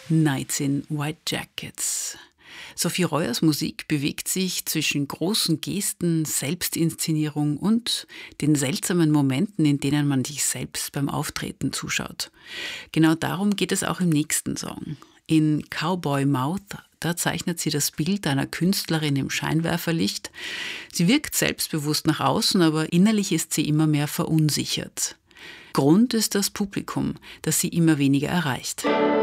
Nights in White Jackets. Sophie Reuers Musik bewegt sich zwischen großen Gesten, Selbstinszenierung und den seltsamen Momenten, in denen man sich selbst beim Auftreten zuschaut. Genau darum geht es auch im nächsten Song. In Cowboy Mouth, da zeichnet sie das Bild einer Künstlerin im Scheinwerferlicht. Sie wirkt selbstbewusst nach außen, aber innerlich ist sie immer mehr verunsichert. Grund ist das Publikum, das sie immer weniger erreicht.